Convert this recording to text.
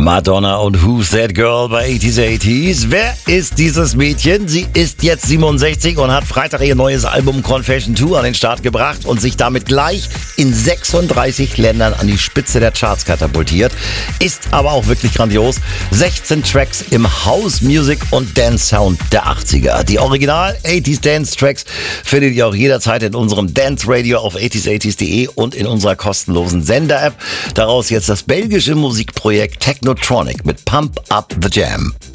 Madonna und Who's That Girl bei 80s. Wer ist dieses Mädchen? Sie ist jetzt 67 und hat Freitag ihr neues Album Confession 2 an den Start gebracht und sich damit gleich in 36 Ländern an die Spitze der Charts katapultiert. Ist aber auch wirklich grandios. 16 Tracks im House Music und Dance Sound der 80er. Die Original 80s Dance Tracks findet ihr auch jederzeit in unserem Dance Radio auf 80s80s.de und in unserer kostenlosen Sender-App. Daraus jetzt das belgische Musikprojekt Technotronic mit Pump Up the Jam.